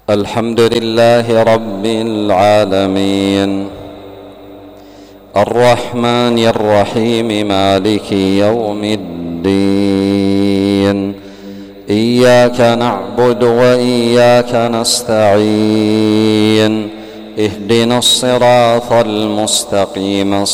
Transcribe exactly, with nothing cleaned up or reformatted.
الحمد لله رب العالمين الرحمن الرحيم مالك يوم الدين إياك نعبد وإياك نستعين اهدنا الصراط المستقيم